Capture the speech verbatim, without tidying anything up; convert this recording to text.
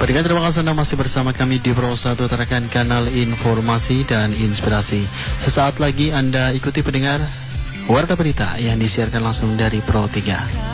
Pendengar, terima kasih Anda masih bersama kami di Pro satu Tarakan Kanal Informasi dan Inspirasi. Sesaat lagi Anda ikuti pendengar Warta Berita yang disiarkan langsung dari Pro tiga.